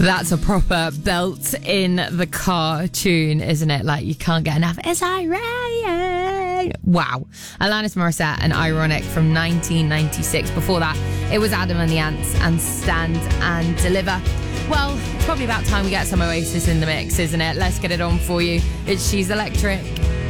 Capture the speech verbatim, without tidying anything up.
That's a proper belt in the car tune, isn't it? Like, you can't get enough. Is I right? Wow. Alanis Morissette and Ironic from nineteen ninety-six. Before that, it was Adam and the Ants and Stand and Deliver. Well, it's probably about time we get some Oasis in the mix, isn't it? Let's get it on for you. It's She's Electric.